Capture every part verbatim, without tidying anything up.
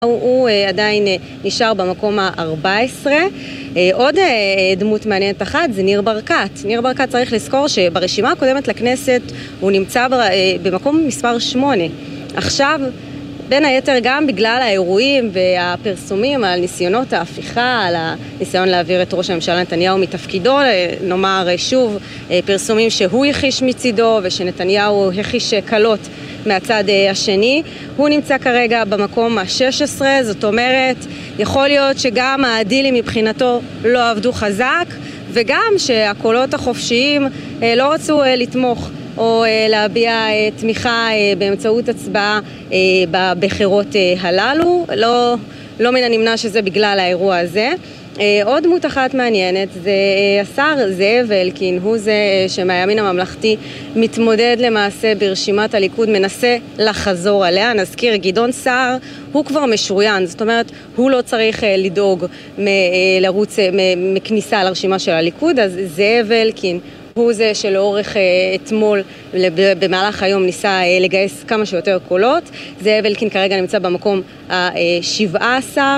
הוא עדיין נשאר במקום ה-ארבע עשרה. עוד דמות מעניינת אחת זה ניר ברקת. ניר ברקת צריך לזכור שברשימה הקודמת לכנסת הוא נמצא במקום מספר שמונה. עכשיו, בין היתר גם בגלל האירועים והפרסומים על ניסיונות ההפיכה, על הניסיון להעביר את ראש הממשלה נתניהו מתפקידו, נאמר שוב פרסומים שהוא הכיש מצידו ושנתניהו הכיש קלות מהצד השני. הוא נמצא כרגע במקום ה-שש עשרה, זאת אומרת, יכול להיות שגם הדילים מבחינתו לא עבדו חזק, וגם שהקולות החופשיים לא רצו לתמוך או להביע תמיכה באמצעות הצבעה בבחירות הללו. לא, לא מן הנמנע שזה בגלל האירוע הזה. עוד דמות אחת מעניינת זה השר זאב אלקין, הוא זה שמהימין הממלכתי מתמודד למעשה ברשימת הליכוד, מנסה לחזור עליה. נזכיר, גדעון סער הוא כבר משוריין, זאת אומרת הוא לא צריך לדאוג לרוץ מכניסה לרשימה של הליכוד, אז זאב אלקין הוא זה שלאורך אתמול במהלך היום ניסה לגייס כמה שיותר קולות. זאב אלקין כרגע נמצא במקום ה-שבע עשרה,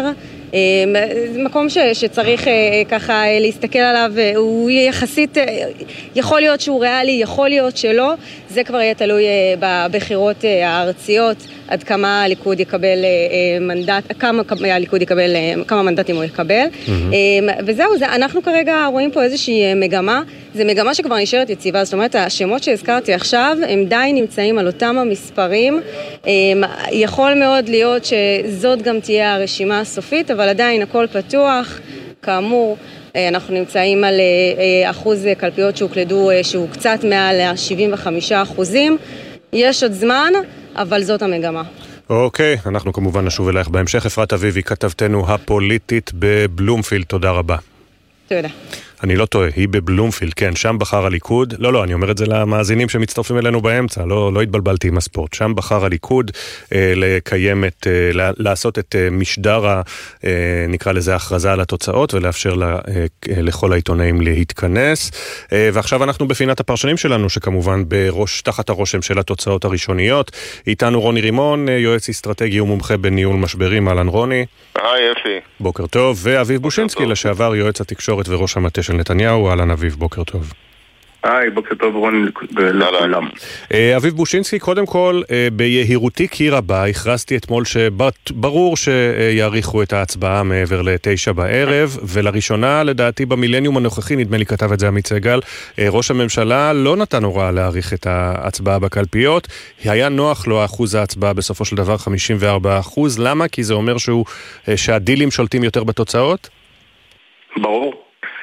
מקום ש, שצריך ככה להסתכל עליו. הוא יחסית, יכול להיות שהוא ריאלי, יכול להיות שלא, זה כבר יהיה תלוי בבחירות הארציות, עד כמה הליכוד יקבל מנדט, כמה הליכוד יקבל, כמה מנדטים הוא יקבל. Mm-hmm. וזהו, זה, אנחנו כרגע רואים פה איזושהי מגמה, זה מגמה שכבר נשארת יציבה, זאת אומרת, השמות שהזכרתי עכשיו, הם די נמצאים על אותם המספרים. יכול מאוד להיות שזאת גם תהיה הרשימה הסופית, אבל עדיין הכל פתוח. כאמור, אנחנו נמצאים על אחוז קלפיות שהוקלדו שהוא קצת מעל שבעים וחמישה אחוזים. יש עוד זמן, אבל זאת המגמה. אוקיי, אנחנו כמובן נשוב אלייך בהמשך. אפרת אביבי, כתבתנו הפוליטית בבלומפילד, תודה רבה. תודה. אני לא טועה, היא בבלומפילד, כן, שם בחר הליכוד, לא, לא, אני אומר את זה למאזינים שמצטרפים אלינו באמצע, לא, לא התבלבלתי עם הספורט, שם בחר הליכוד אה, לקיים את, אה, לעשות את אה, משדר, אה, נקרא לזה הכרזה על התוצאות, ולאפשר לה, אה, לכל העיתונאים להתכנס, אה, ועכשיו אנחנו בפינת הפרשנים שלנו, שכמובן בראש, תחת הרושם של התוצאות הראשוניות, איתנו רוני רימון, יועץ אסטרטגי ומומחה בניהול משברים. אהלן רוני. היי אפי. בוקר טוב, ואביב בושינסקי, לשעבר יועץ התקשורת וראש המטה של נתניהו. אהלן אביב, בוקר טוב. היי, בוקר טוב רוני לכולם. אביב בושינסקי, קודם כל, ביהירותי כי רבה, הכרזתי אתמול שברור שיעריכו את ההצבעה מעבר לתשע בערב, ולראשונה, לדעתי, במילניום הנוכחי, נדמה לי כתב את זה עמית סגל, ראש הממשלה לא נתן הוראה להעריך את ההצבעה בקלפיות, היה נוח לו אחוז ההצבעה בסופו של דבר חמישים וארבעה אחוז, למה? כי זה אומר שהוא, שהדילים שולטים יותר בתוצאות? ברור.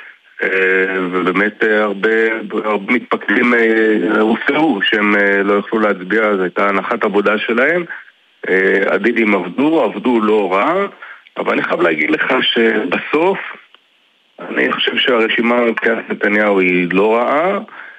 ובאמת הרבה, הרבה מתפקדים הופעו שהם לא יכלו להצביע, זו הייתה הנחת עבודה שלהם. הדילים עבדו, עבדו לא רע, אבל אני חייב להגיד לך שבסוף אני חושב שהרשימה מבחינת נתניהו היא לא רעה,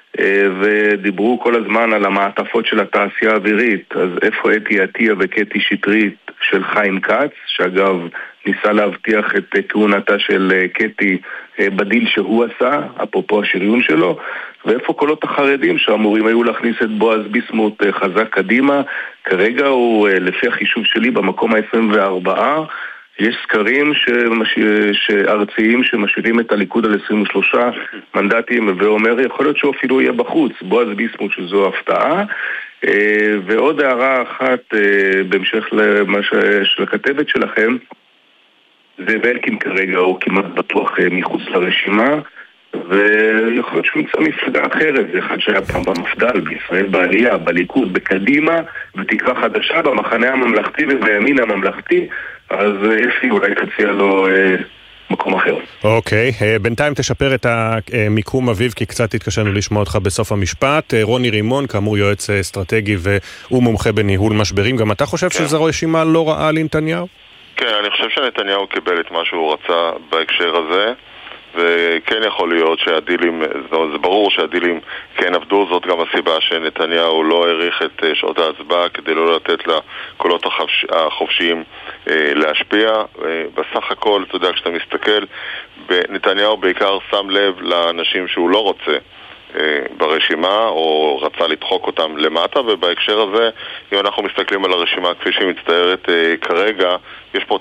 ודיברו כל הזמן על המעטפות של התעשייה האווירית. אז איפה אתי עטיה וקטי שטרית של חיים כץ, שאגב ניסה להבטיח את כהונתה של קטי בדיל שהוא עשה, אפרופו השריון שלו, ואיפה קולות החרדים שאמורים היו להכניס את בועז ביסמוט חזק קדימה. כרגע הוא לפי החישוב שלי במקום ה-עשרים וארבע. יש סקרים שמש... שארציים שמשאירים את הליכוד על עשרים ושלושה מנדטים, ואומר יכול להיות שהוא אפילו יהיה בחוץ, בועז ביסמוט, שזו הפתעה. ועוד הערה אחת בהמשך למה של הכתבת שלכם, זה אלקין כרגע הוא כמעט בטוח מחוץ לרשימה, ויכול להיות שהוא נמצא מפלגה אחרת. זה אחד שהיה פעם במפד"ל, בישראל בעלייה, בליכוד, בקדימה, בתקווה חדשה, במחנה הממלכתי ובימין הממלכתי. אז אפי אולי תציע לו אה, מקום אחר. אוקיי, אה, בינתיים תשפר את המיקום אביב, כי קצת התקשרנו לשמוע אותך בסוף המשפט. אה, רוני רימון, כאמור יועץ אסטרטגי והוא מומחה בניהול משברים, גם אתה חושב כן. שזו רשימה לא רעה לנתניהו? כן, אני חושב שנתניהו קיבל את מה שהוא רצה בהקשר הזה, וכן יכול להיות שהדילים, זה ברור שהדילים כן עבדו, זאת גם הסיבה שנתניהו לא העריך את שעות ההצבעה כדי לא לתת לקולות החופשיים להשפיע. בסך הכל, אתה יודע, כשאתה מסתכל, נתניהו בעיקר שם לב לאנשים שהוא לא רוצה ברשימה או רצה לדחוק אותם למטה, ובהקשר הזה אם אנחנו מסתכלים על הרשימה כפי שהיא מצטיירת כרגע, יש פה